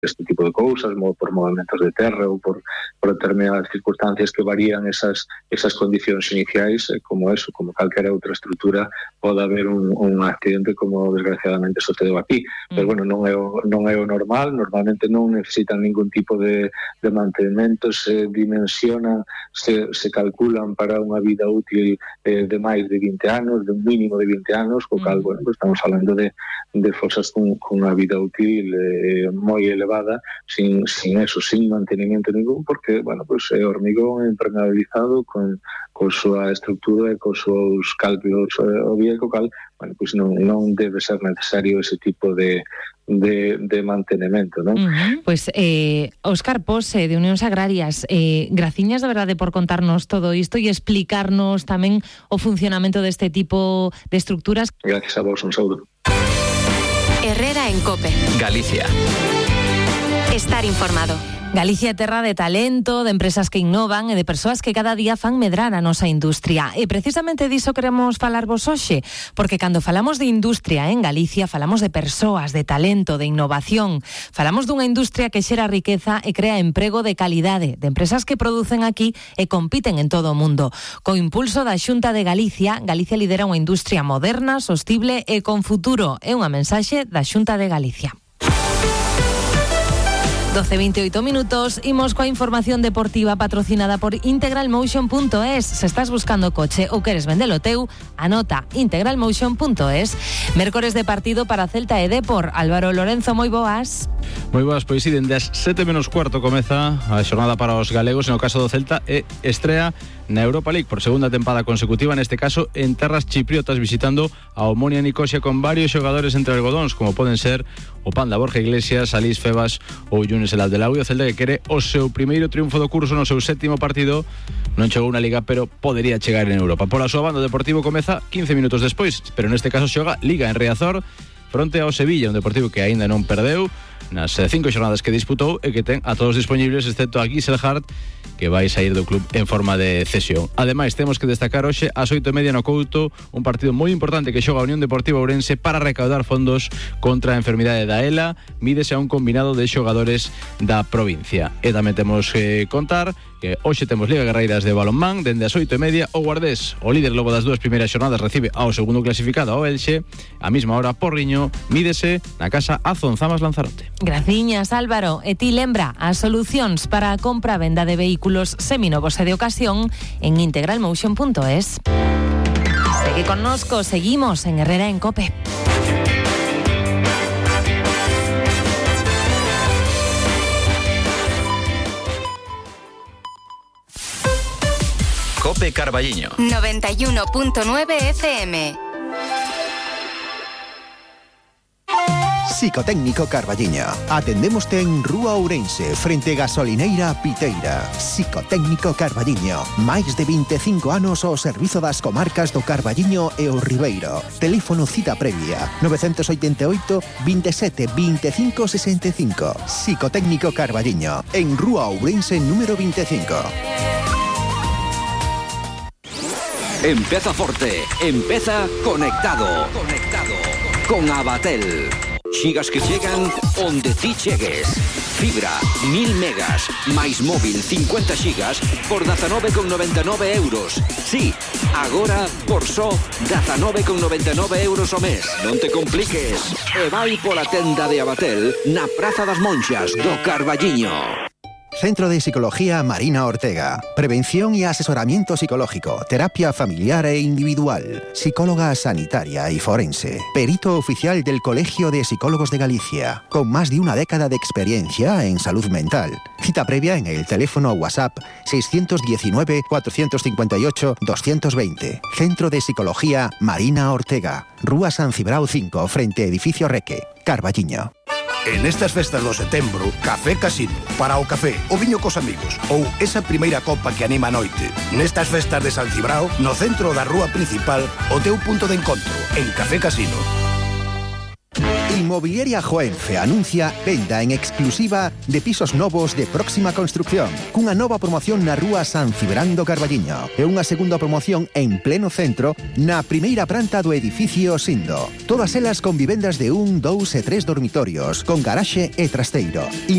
este tipo de cousas, por movimentos de terra ou por determinadas circunstancias que varían esas condicións iniciais, como calquera outra estrutura pode haber un accidente como desgraciadamente sucedeu aquí. Pero bueno, non é o normal, normalmente non necesitan ningún tipo de mantenimento, se dimensionan, se calculan para unha vida útil de máis de 20 anos, de un mínimo de 20 anos, co cal, bueno, pues estamos falando de forzas con unha vida útil moi elevada, sin mantenimiento ningún, porque, bueno, pues é hormigón impermeabilizado con súa estructura e con seus cálculos o bien, co cal, bueno, pues non debe ser necesario ese tipo de mantenimento, non? Pues Óscar Pose, de Unións Agrarias, graciñas de verdade por contarnos todo isto e explicarnos tamén o funcionamento deste tipo de estructuras. Gracias a vos, un saúdo. Herrera en COPE. Galicia. Estar informado. Galicia é terra de talento, de empresas que innovan e de persoas que cada día fan medrar a nosa industria. E precisamente diso queremos falarvos hoxe, porque cando falamos de industria en Galicia, falamos de persoas, de talento, de innovación. Falamos dunha industria que xera riqueza e crea emprego de calidade, de empresas que producen aquí e compiten en todo o mundo. Co impulso da Xunta de Galicia, Galicia lidera unha industria moderna, sostible e con futuro. É unha mensaxe da Xunta de Galicia. 12:28 minutos, imos coa información deportiva patrocinada por integralmotion.es. Se estás buscando coche ou queres vendelo teu, anota integralmotion.es. Mércores de partido para Celta e Depor. Álvaro Lorenzo, moi boas. Moi boas, pois si, dende as 7:15 comeza a xornada para os galegos. No caso do Celta é estrea na Europa League por segunda tempada consecutiva, neste caso en terras chipriotas, visitando a Omonia Nicosia con varios xogadores entre algodóns, como poden ser o Panda Borja Iglesias, Alís Febas ou Yunes El Abdelawi. O Celta que quere o seu primeiro triunfo do curso no seu sétimo partido. Non chegou unha liga, pero podería chegar en Europa. Pola súa banda, o Deportivo comeza 15 minutos despois, pero neste caso xoga Liga en Riazor fronte ao Sevilla, un Deportivo que aínda non perdeu nas 5 xornadas que disputou e que ten a todos dispoñibles, excepto a Giselhardt, que vai sair do club en forma de cesión. Ademais, temos que destacar hoxe ás 8:30 no Couto un partido moi importante que xoga a Unión Deportiva Ourense para recaudar fondos contra a enfermidade da ELA. Mídese a un combinado de xogadores da provincia. E tamén temos que contar que hoxe temos Liga Guerreiras de balonmán. Dende as 8:30 o Guardés, o líder logo das dúas primeiras xornadas, recibe ao segundo clasificado, ao Elxe. A mesma hora, Porriño mídese na casa a Zonzamas Lanzarote. Graciñas, Álvaro. E ti lembra as solucións para a compra-venda de vehículos seminovos e de ocasión en integralmotion.es. Segue connosco, seguimos en Herrera en COPE. COPE Carballiño 91.9 FM. Psicotécnico Carballiño. Atendémoste en Rúa Ourense, frente Gasolineira Piteira. Psicotécnico Carballiño. Máis de 25 anos ao servizo das comarcas do Carballiño e o Ribeiro. Teléfono cita previa 988 27 25 65. Psicotécnico Carballiño, en Rúa Ourense número 25. Empeza forte, empeza conectado. Con Abatel. Xigas que chegan onde ti chegues. Fibra, 1000 megas, máis móvil 50 xigas por 19,99 euros. Sí, agora por só 19,99 euros o mes. Non te compliques. E vai pola tenda de Abatel na Praza das Monxas do Carballiño. Centro de Psicología Marina Ortega. Prevención y asesoramiento psicológico, terapia familiar e individual, psicóloga sanitaria y forense. Perito oficial del Colegio de Psicólogos de Galicia, con más de una década de experiencia en salud mental. Cita previa en el teléfono WhatsApp 619 458 220. Centro de Psicología Marina Ortega. Rúa San Cibrao 5, frente Edificio Reque, Carballiño. En estas festas do setembro, Café Casino, para o café, o viño cos amigos ou esa primeira copa que anima a noite. Nestas festas de San Cibrao, no centro da rúa principal, o teu punto de encontro, en Café Casino. Inmobiliaria Joenfe anuncia venda en exclusiva de pisos novos de próxima construcción, cunha nova promoción na rúa San Cibrán do Carballiño e unha segunda promoción en pleno centro na primeira planta do edificio Sindo. Todas elas con vivendas de 1, 2 e 3 dormitorios, con garaxe e trasteiro.